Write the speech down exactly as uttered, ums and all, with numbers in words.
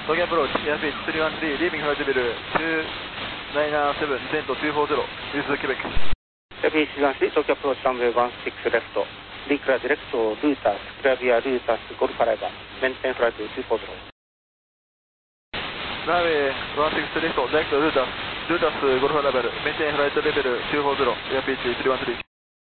Tokyo approach, airspeed three one three, leaving flight level two nine seven, descent two four zero, use Quebec. Airspeed three one three, Tokyo approach runway one six left, declare direct to Lutas, clear via Lutas, Golf Arrival, maintain flight two four zero. Runway one six left, direct to Lutas, Lutas Golf Arrival, maintain flight level two four zero, airspeed three one three.